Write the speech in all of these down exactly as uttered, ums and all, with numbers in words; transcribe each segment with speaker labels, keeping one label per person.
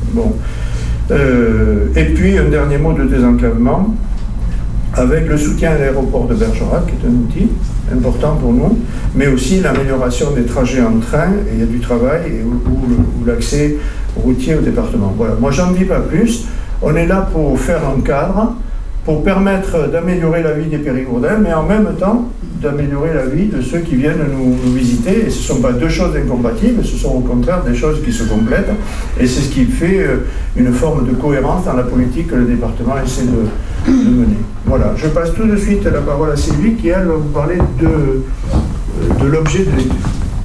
Speaker 1: Bon. Euh, et puis, un dernier mot de désenclavement, avec le soutien à l'aéroport de Bergerac, qui est un outil important pour nous, mais aussi l'amélioration des trajets en train, et il y a du travail, et où, où, où l'accès routier au département. Voilà. Moi, j'en dis pas plus. On est là pour faire un cadre, pour permettre d'améliorer la vie des Périgourdins, mais en même temps d'améliorer la vie de ceux qui viennent nous, nous visiter. Et ce ne sont pas deux choses incompatibles, ce sont au contraire des choses qui se complètent. Et c'est ce qui fait une forme de cohérence dans la politique que le département essaie de, de mener. Voilà, je passe tout de suite la parole à Sylvie qui, elle, va vous parler de, de l'objet de l'étude.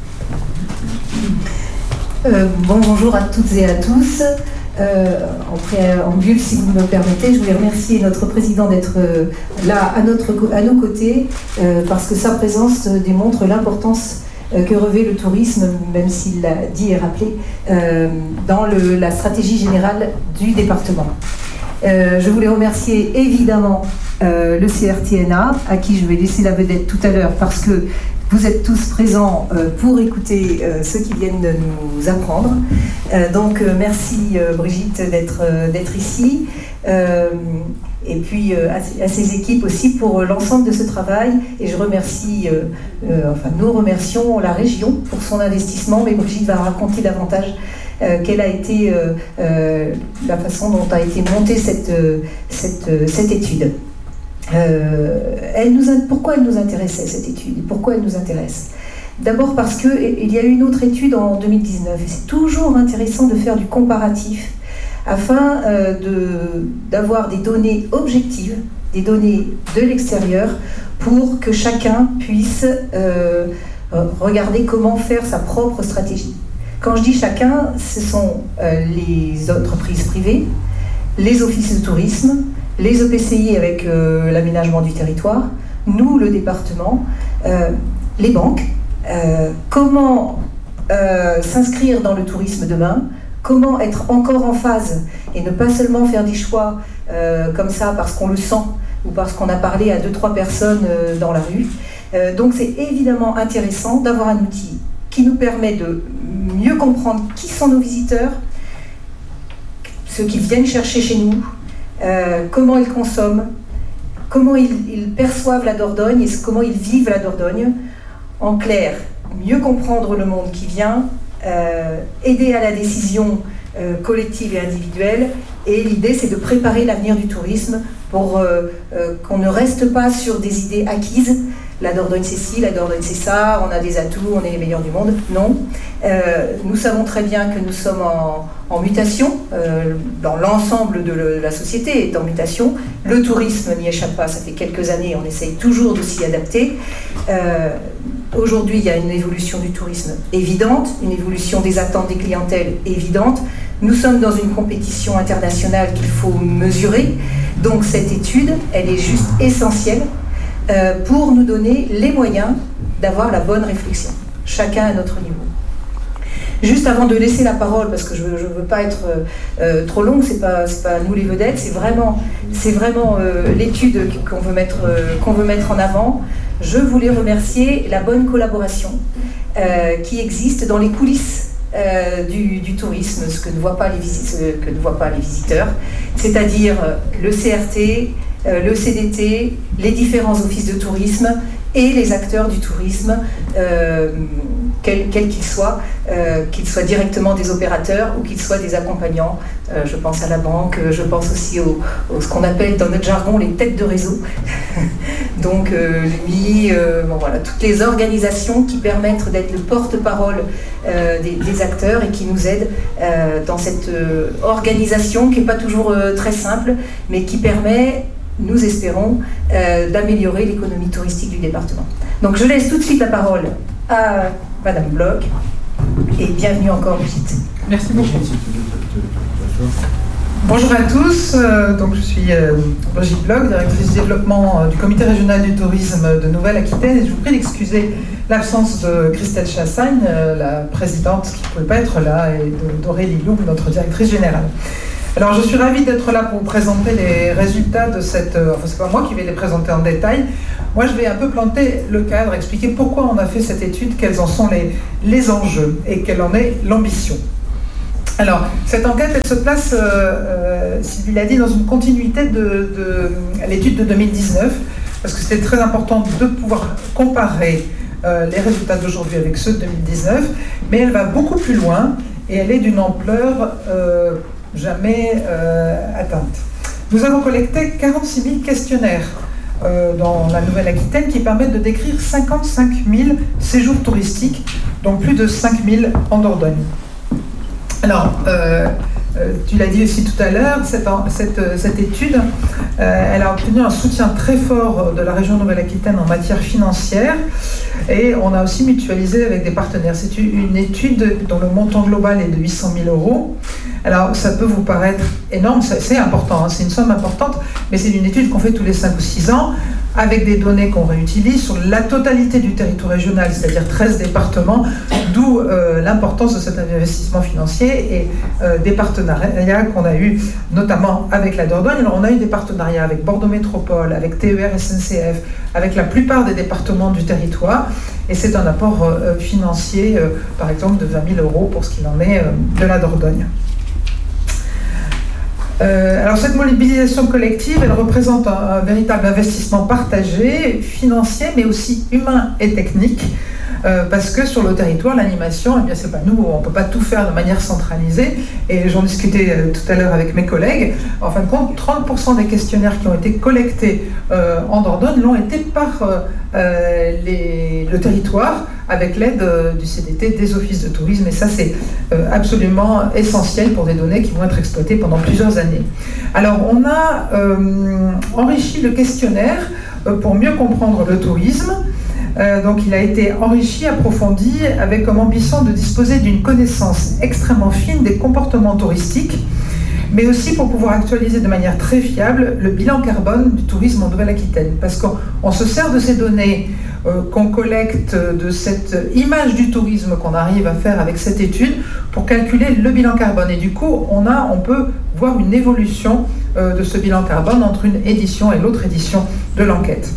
Speaker 2: Euh, bon, bonjour à toutes et à tous. Euh, en préambule, si vous me permettez, je voulais remercier notre président d'être euh, là à, notre, à nos côtés, euh, parce que sa présence démontre l'importance euh, que revêt le tourisme, même s'il l'a dit et rappelé, euh, dans le, la stratégie générale du département. Euh, je voulais remercier évidemment euh, le C R T N A, à qui je vais laisser la vedette tout à l'heure, parce que vous êtes tous présents euh, pour écouter euh, ceux qui viennent de nous apprendre. Euh, donc euh, merci euh, Brigitte d'être euh, d'être ici. Euh, et puis euh, à, à ses équipes aussi pour euh, l'ensemble de ce travail. Et je remercie, euh, euh, enfin nous remercions la région pour son investissement, mais Brigitte va raconter davantage euh, quelle a été euh, euh, la façon dont a été montée cette, euh, cette, euh, cette étude. Euh, elle nous a, pourquoi elle nous intéressait cette étude? Pourquoi elle nous intéresse? D'abord parce qu'il y a eu une autre étude en deux mille dix-neuf et c'est toujours intéressant de faire du comparatif afin euh, de, d'avoir des données objectives, des données de l'extérieur pour que chacun puisse euh, regarder comment faire sa propre stratégie. Quand je dis chacun, ce sont euh, les entreprises privées, les offices de tourisme, les E P C I avec euh, l'aménagement du territoire, nous, le département, euh, les banques, euh, comment euh, s'inscrire dans le tourisme demain, comment être encore en phase et ne pas seulement faire des choix euh, comme ça parce qu'on le sent ou parce qu'on a parlé à deux, trois personnes euh, dans la rue. Euh, donc c'est évidemment intéressant d'avoir un outil qui nous permet de mieux comprendre qui sont nos visiteurs, ceux qui viennent chercher chez nous, Euh, comment ils consomment, comment ils, ils perçoivent la Dordogne et comment ils vivent la Dordogne. En clair, mieux comprendre le monde qui vient, euh, aider à la décision euh, collective et individuelle. Et l'idée, c'est de préparer l'avenir du tourisme pour euh, euh, qu'on ne reste pas sur des idées acquises. La Dordogne c'est ci, la Dordogne c'est ça, on a des atouts, on est les meilleurs du monde. Non. Euh, nous savons très bien que nous sommes en, en mutation, euh, dans l'ensemble de le, la société est en mutation. Le tourisme n'y échappe pas, ça fait quelques années, on essaye toujours de s'y adapter. Euh, aujourd'hui, il y a une évolution du tourisme évidente, une évolution des attentes des clientèles évidente. Nous sommes dans une compétition internationale qu'il faut mesurer. Donc cette étude, elle est juste essentielle Euh, pour nous donner les moyens d'avoir la bonne réflexion, chacun à notre niveau. Juste avant de laisser la parole, parce que je ne veux pas être euh, trop longue, c'est pas, c'est pas nous les vedettes, c'est vraiment, c'est vraiment euh, l'étude qu'on veut mettre, euh, qu'on veut mettre en avant. Je voulais remercier la bonne collaboration euh, qui existe dans les coulisses euh, du, du tourisme, ce que ne voient pas les, visi- ce que ne voient pas les visiteurs, c'est-à-dire le C R T, le C D T, les différents offices de tourisme et les acteurs du tourisme, euh, quels quel qu'ils soient, euh, qu'ils soient directement des opérateurs ou qu'ils soient des accompagnants. Euh, je pense à la banque, je pense aussi au, au ce qu'on appelle dans notre jargon les têtes de réseau. Donc euh, l'U M I, euh, bon, voilà, toutes les organisations qui permettent d'être le porte-parole euh, des, des acteurs et qui nous aident euh, dans cette euh, organisation qui n'est pas toujours euh, très simple, mais qui permet, nous espérons, euh, d'améliorer l'économie touristique du département. Donc je laisse tout de suite la parole à Madame Bloch et bienvenue encore Brigitte.
Speaker 3: Merci beaucoup. Bonjour à tous, euh, donc je suis euh, Brigitte Bloch, directrice du développement euh, du comité régional du tourisme de Nouvelle-Aquitaine, et je vous prie d'excuser l'absence de Christelle Chassagne, euh, la présidente qui ne pouvait pas être là, et de, d'Aurélie Loub, notre directrice générale. Alors je suis ravie d'être là pour vous présenter les résultats de cette... Euh, enfin c'est pas moi qui vais les présenter en détail, moi je vais un peu planter le cadre, expliquer pourquoi on a fait cette étude, quels en sont les, les enjeux et quelle en est l'ambition. Alors, cette enquête, elle se place, euh, euh, Sylvie l'a dit, dans une continuité de, de l'étude de deux mille dix-neuf, parce que c'était très important de pouvoir comparer euh, les résultats d'aujourd'hui avec ceux de deux mille dix-neuf, mais elle va beaucoup plus loin et elle est d'une ampleur euh, jamais euh, atteinte. Nous avons collecté quarante-six mille questionnaires euh, dans la Nouvelle-Aquitaine qui permettent de décrire cinquante-cinq mille séjours touristiques, dont plus de cinq mille en Dordogne. Alors, euh, euh, tu l'as dit aussi tout à l'heure, cette, cette, cette étude, euh, elle a obtenu un soutien très fort de la région Nouvelle-Aquitaine en matière financière et on a aussi mutualisé avec des partenaires. C'est une étude dont le montant global est de huit cent mille euros. Alors, ça peut vous paraître énorme, c'est important, hein, c'est une somme importante, mais c'est une étude qu'on fait tous les cinq ou six ans avec des données qu'on réutilise sur la totalité du territoire régional, c'est-à-dire treize départements, d'où euh, l'importance de cet investissement financier et euh, des partenariats qu'on a eus, notamment avec la Dordogne. Alors, on a eu des partenariats avec Bordeaux Métropole, avec T E R S N C F, avec la plupart des départements du territoire, et c'est un apport euh, financier, euh, par exemple, de vingt mille euros pour ce qu'il en est euh, de la Dordogne. Euh, alors cette mobilisation collective, elle représente un, un véritable investissement partagé, financier, mais aussi humain et technique, euh, parce que sur le territoire, l'animation, eh bien c'est pas nous, on peut pas tout faire de manière centralisée, et j'en discutais euh, tout à l'heure avec mes collègues. En fin de compte, trente pour cent des questionnaires qui ont été collectés euh, en Dordogne l'ont été par euh, les, le territoire, avec l'aide euh, du C D T, des offices de tourisme, et ça c'est euh, absolument essentiel pour des données qui vont être exploitées pendant plusieurs années. Alors on a euh, enrichi le questionnaire euh, pour mieux comprendre le tourisme. Euh, donc il a été enrichi, approfondi, avec comme ambition de disposer d'une connaissance extrêmement fine des comportements touristiques, mais aussi pour pouvoir actualiser de manière très fiable le bilan carbone du tourisme en Nouvelle-Aquitaine. Parce qu'on on se sert de ces données euh, qu'on collecte, de cette image du tourisme qu'on arrive à faire avec cette étude pour calculer le bilan carbone. Et du coup, on, a, on peut voir une évolution euh, de ce bilan carbone entre une édition et l'autre édition de l'enquête.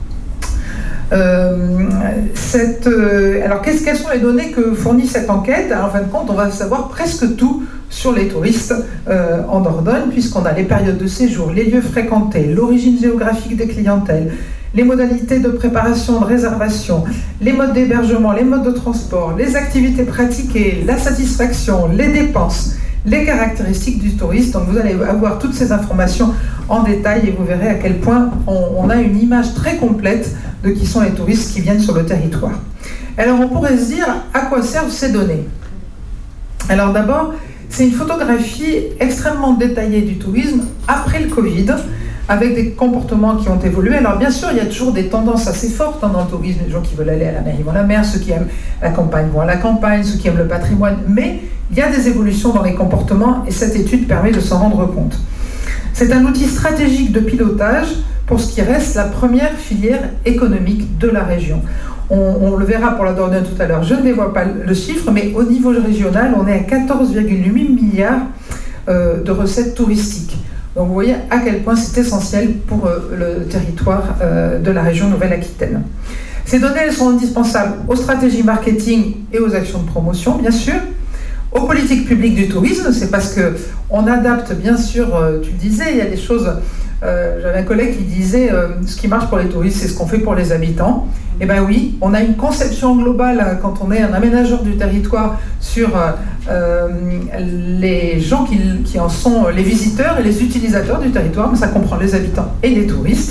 Speaker 3: Euh, cette, euh, alors, qu'est-ce, quelles sont les données que fournit cette enquête? Alors, en fin de compte, on va savoir presque tout sur les touristes euh, en Dordogne, puisqu'on a les périodes de séjour, les lieux fréquentés, l'origine géographique des clientèles, les modalités de préparation, de réservation, les modes d'hébergement, les modes de transport, les activités pratiquées, la satisfaction, les dépenses, les caractéristiques du touriste. Donc vous allez avoir toutes ces informations en détail et vous verrez à quel point on, on a une image très complète de qui sont les touristes qui viennent sur le territoire. Alors on pourrait se dire à quoi servent ces données? Alors d'abord, c'est une photographie extrêmement détaillée du tourisme après le Covid, avec des comportements qui ont évolué. Alors bien sûr, il y a toujours des tendances assez fortes hein, dans le tourisme. Les gens qui veulent aller à la mer, ils vont à la mer. Ceux qui aiment la campagne vont à la campagne. Ceux qui aiment le patrimoine. Mais il y a des évolutions dans les comportements et cette étude permet de s'en rendre compte. C'est un outil stratégique de pilotage pour ce qui reste la première filière économique de la région. On, on le verra pour la Dordogne tout à l'heure. Je ne dévoile pas le chiffre, mais au niveau régional, on est à quatorze virgule huit milliards euh, de recettes touristiques. Donc vous voyez à quel point c'est essentiel pour euh, le territoire euh, de la région Nouvelle-Aquitaine. Ces données, elles sont indispensables aux stratégies marketing et aux actions de promotion, bien sûr, aux politiques publiques du tourisme. C'est parce qu'on adapte, bien sûr, euh, tu le disais, il y a des choses... Euh, j'avais un collègue qui disait euh, ce qui marche pour les touristes, c'est ce qu'on fait pour les habitants. Eh bien oui, on a une conception globale euh, quand on est un aménageur du territoire sur euh, les gens qui, qui en sont les visiteurs et les utilisateurs du territoire, mais ça comprend les habitants et les touristes.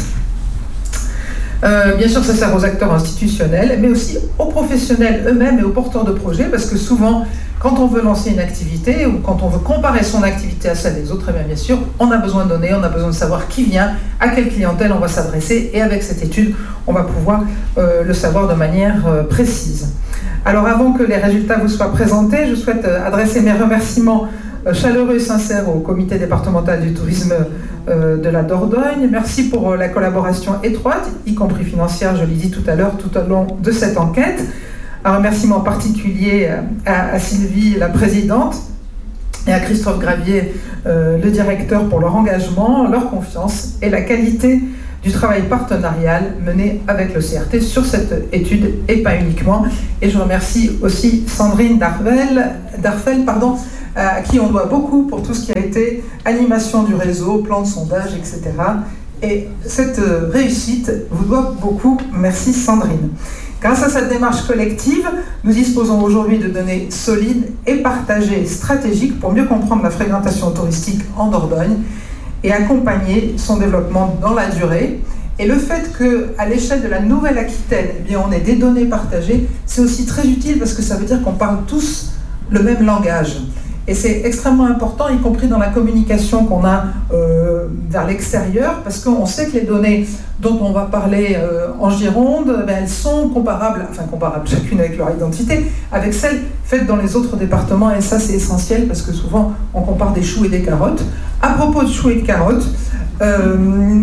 Speaker 3: Euh, bien sûr, ça sert aux acteurs institutionnels, mais aussi aux professionnels eux-mêmes et aux porteurs de projets, parce que souvent, quand on veut lancer une activité ou quand on veut comparer son activité à celle des autres, eh bien, bien sûr, on a besoin de données, on a besoin de savoir qui vient, à quelle clientèle on va s'adresser, et avec cette étude, on va pouvoir euh, le savoir de manière euh, précise. Alors, avant que les résultats vous soient présentés, je souhaite euh, adresser mes remerciements euh, chaleureux et sincères au comité départemental du tourisme euh, de la Dordogne. Merci pour euh, la collaboration étroite, y compris financière, je l'ai dit tout à l'heure, tout au long de cette enquête. Un remerciement particulier à, à Sylvie, la présidente, et à Christophe Gravier, euh, le directeur, pour leur engagement, leur confiance et la qualité du travail partenarial mené avec le C R T sur cette étude et pas uniquement. Et je remercie aussi Sandrine Darvel, Darfel, pardon, à qui on doit beaucoup pour tout ce qui a été animation du réseau, plan de sondage, et cetera. Et cette réussite vous doit beaucoup. Merci Sandrine. Grâce à cette démarche collective, nous disposons aujourd'hui de données solides et partagées, stratégiques pour mieux comprendre la fréquentation touristique en Dordogne et accompagner son développement dans la durée. Et le fait qu'à l'échelle de la Nouvelle-Aquitaine, eh bien, on ait des données partagées, c'est aussi très utile parce que ça veut dire qu'on parle tous le même langage. Et c'est extrêmement important, y compris dans la communication qu'on a euh, vers l'extérieur, parce qu'on sait que les données dont on va parler euh, en Gironde, ben, elles sont comparables, enfin comparables chacune avec leur identité, avec celles faites dans les autres départements, et ça c'est essentiel, parce que souvent on compare des choux et des carottes. À propos de choux et de carottes, euh,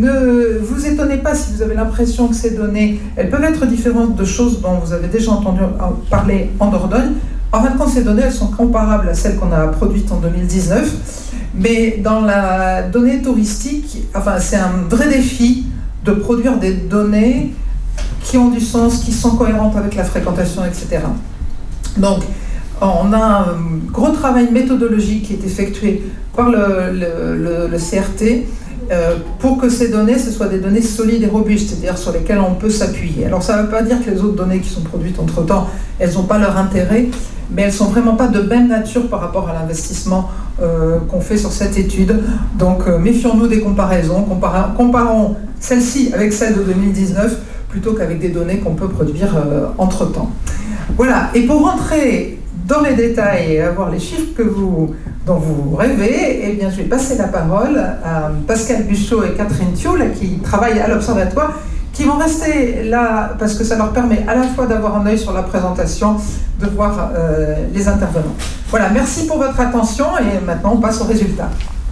Speaker 3: ne vous étonnez pas si vous avez l'impression que ces données, elles peuvent être différentes de choses dont vous avez déjà entendu parler en Dordogne. En fin de compte, ces données, elles sont comparables à celles qu'on a produites en deux mille dix-neuf, mais dans la donnée touristique, enfin, c'est un vrai défi de produire des données qui ont du sens, qui sont cohérentes avec la fréquentation, et cetera. Donc, on a un gros travail méthodologique qui est effectué par le, le, le, le C R T euh, pour que ces données, ce soient des données solides et robustes, c'est-à-dire sur lesquelles on peut s'appuyer. Alors, ça ne veut pas dire que les autres données qui sont produites entre-temps, elles n'ont pas leur intérêt, mais elles ne sont vraiment pas de même nature par rapport à l'investissement euh, qu'on fait sur cette étude. Donc euh, méfions-nous des comparaisons, Compara- comparons celle-ci avec celle de deux mille dix-neuf plutôt qu'avec des données qu'on peut produire euh, entre-temps. Voilà, et pour rentrer dans les détails et avoir les chiffres que vous, dont vous rêvez, eh bien, je vais passer la parole à Pascal Buchot et Catherine Thiault, qui travaillent à l'Observatoire, qui vont rester là parce que ça leur permet à la fois d'avoir un œil sur la présentation, de voir euh, les intervenants. Voilà, merci pour votre attention et maintenant on passe aux résultats.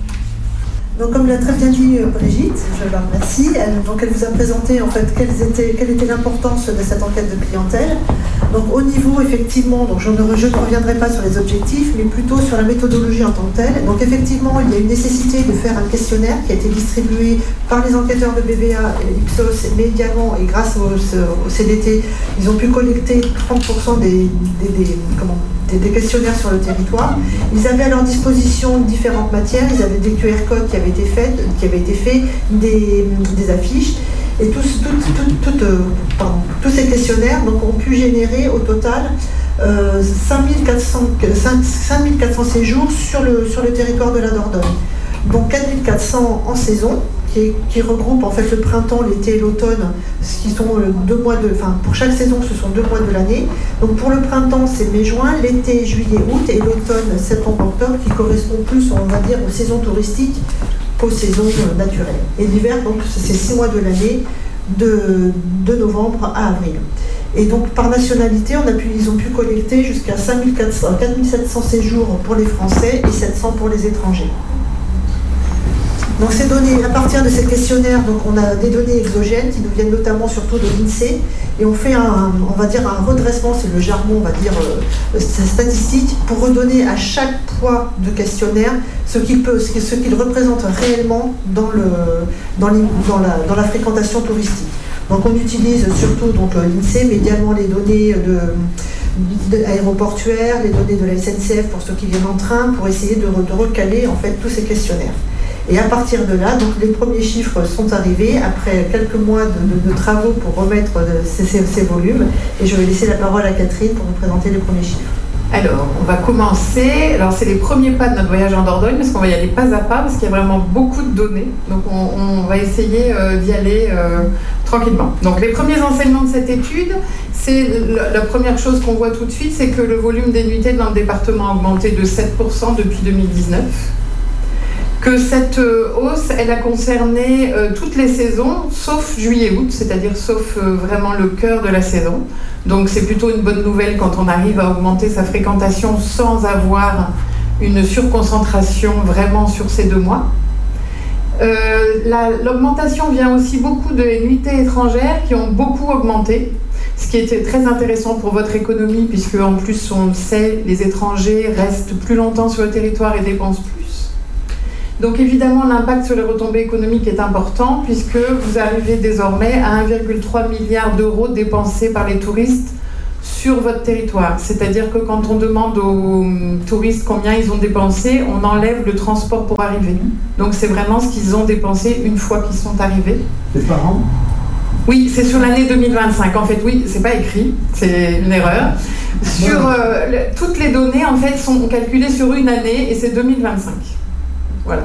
Speaker 4: Donc, comme l'a très bien dit Brigitte, je la remercie. Elle, donc, elle vous a présenté en fait quelles étaient, quelle était l'importance de cette enquête de clientèle. Donc, au niveau effectivement, donc je ne, je ne reviendrai pas sur les objectifs, mais plutôt sur la méthodologie en tant que telle. Donc, effectivement, il y a une nécessité de faire un questionnaire qui a été distribué par les enquêteurs de B B A, Ipsos, mais également, et grâce au, au C D T, ils ont pu collecter trente pour cent des, des, des comment des questionnaires sur le territoire. Ils avaient à leur disposition différentes matières, ils avaient des Q R codes qui avaient été faits, qui avaient été faits, des, des affiches, et tous, tout, tout, tout, euh, pardon, tous ces questionnaires donc, ont pu générer au total euh, cinq mille quatre cents séjours sur le, sur le territoire de la Dordogne. Donc quatre mille quatre cents en saison, qui, qui regroupe en fait le printemps, l'été et l'automne, qui sont deux mois de, enfin pour chaque saison ce sont deux mois de l'année. Donc pour le printemps c'est mai-juin, l'été juillet-août et l'automne septembre-octobre, qui correspond plus on va dire aux saisons touristiques qu'aux saisons naturelles. Et l'hiver donc c'est six mois de l'année, de, de novembre à avril. Et donc par nationalité, on a pu, ils ont pu collecter jusqu'à cinq mille quatre cents, quatre mille sept cents séjours pour les Français et sept cents pour les étrangers. Donc ces données, à partir de ces questionnaires, donc on a des données exogènes qui nous viennent notamment surtout de l'INSEE, et on fait un, on va dire un redressement, c'est le jargon, on va dire euh, statistique, pour redonner à chaque poids de questionnaire ce qu'il peut, ce qu'il représente réellement dans le, dans, les, dans, la, dans la fréquentation touristique. Donc on utilise surtout donc l'INSEE, mais également les données de De aéroportuaires, les données de la S N C F pour ceux qui viennent en train, pour essayer de, de recaler en fait tous ces questionnaires. Et à partir de là, donc les premiers chiffres sont arrivés après quelques mois de, de, de travaux pour remettre ces, ces, ces volumes. Et je vais laisser la parole à Catherine pour vous présenter les premiers chiffres.
Speaker 5: Alors, on va commencer. Alors, c'est les premiers pas de notre voyage en Dordogne, parce qu'on va y aller pas à pas, parce qu'il y a vraiment beaucoup de données. Donc, on, on va essayer euh, d'y aller euh, tranquillement. Donc, les premiers enseignements de cette étude, c'est la, la première chose qu'on voit tout de suite, c'est que le volume des nuitées dans le département a augmenté de sept pour cent depuis deux mille dix-neuf. Que cette euh, hausse, elle a concerné euh, toutes les saisons, sauf juillet-août, c'est-à-dire sauf euh, vraiment le cœur de la saison. Donc c'est plutôt une bonne nouvelle quand on arrive à augmenter sa fréquentation sans avoir une surconcentration vraiment sur ces deux mois. Euh, la, l'augmentation vient aussi beaucoup de nuitées étrangères qui ont beaucoup augmenté, ce qui était très intéressant pour votre économie, puisque en plus on le sait, les étrangers restent plus longtemps sur le territoire et dépensent plus. Donc évidemment, l'impact sur les retombées économiques est important puisque vous arrivez désormais à un virgule trois milliard d'euros dépensés par les touristes sur votre territoire. C'est-à-dire que quand on demande aux touristes combien ils ont dépensé, on enlève le transport pour arriver. Donc c'est vraiment ce qu'ils ont dépensé une fois qu'ils sont arrivés.
Speaker 1: C'est par an ?
Speaker 5: Oui, c'est sur l'année deux mille vingt-cinq. En fait, oui, c'est pas écrit, c'est une erreur. Sur euh, le, toutes les données, en fait, sont calculées sur une année et c'est deux mille vingt-cinq. Voilà.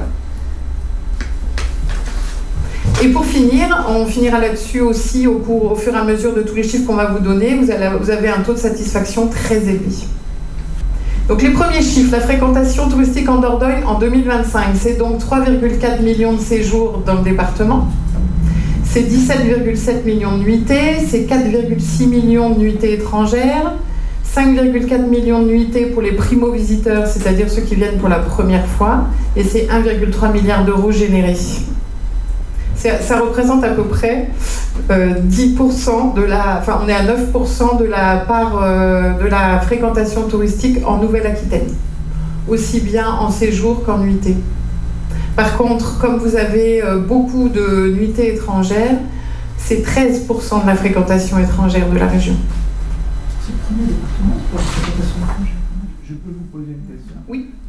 Speaker 5: Et pour finir, on finira là-dessus aussi au, cours, au fur et à mesure de tous les chiffres qu'on va vous donner. Vous, allez, vous avez un taux de satisfaction très élevé. Donc les premiers chiffres, la fréquentation touristique en Dordogne en deux mille vingt-cinq, c'est donc trois virgule quatre millions de séjours dans le département. C'est dix-sept virgule sept millions de nuitées, c'est quatre virgule six millions de nuitées étrangères, cinq virgule quatre millions de nuitées pour les primo-visiteurs, c'est-à-dire ceux qui viennent pour la première fois, et c'est un virgule trois milliard d'euros générés. C'est, ça représente à peu près euh, dix pour cent de la... Enfin, on est à neuf pour cent de la part euh, de la fréquentation touristique en Nouvelle-Aquitaine, aussi bien en séjour qu'en nuitée. Par contre, comme vous avez euh, beaucoup de nuitées étrangères, c'est treize pour cent de la fréquentation étrangère de la région.
Speaker 1: C'est le premier département pour la fréquentation étrangère. Je peux vous poser une question ?
Speaker 5: Oui.